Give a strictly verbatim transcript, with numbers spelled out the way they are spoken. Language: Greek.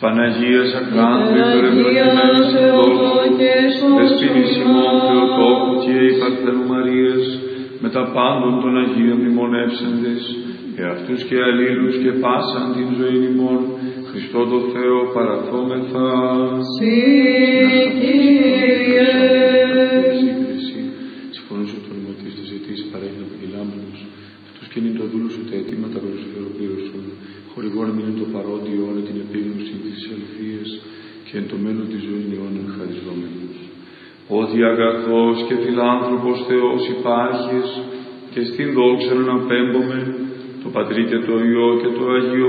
Παναγίας Ακράντου, υπερευλογημένης εκδόσου, δεσποίνης ημών Θεοτόκου και η Παρθένου Μαρίας, με τα πάντων των Αγίων μνημονεύσαντες, εαυτούς και αλλήλους και πάσαν την ζωή ημών, Χριστό το Θεό παραθόμεθα. Συ Κύριε. Συμφωνήσω το όνομα της το ζητήσει παρέχει να απογελάμενος, αυτούς και είναι το δούλου σου τα αιτήματα προσφεροπήρωσον, χορηγών μην είναι το παρόντι αιώνα την επίγνωση της αληθείας και εν το μέλλον της ζωήν αιώνων χαριζόμενος. Ότι αγαθός και φιλάνθρωπος Θεός υπάρχεις και στην δόξα να απέμπομε το Πατρί και το Υιό και το Αγίο